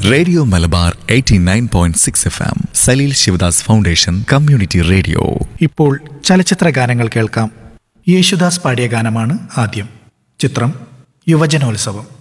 Radio Malabar 89.6 FM Saleel Sivadas foundation community radio. ഇപ്പോൾ ചലച്ചിത്ര ഗാനങ്ങൾ കേൾക്കാം. യേശുദാസ് പാടിയ ഗാനമാണ് ആദ്യം. ചിത്രം യുവജനോത്സവം.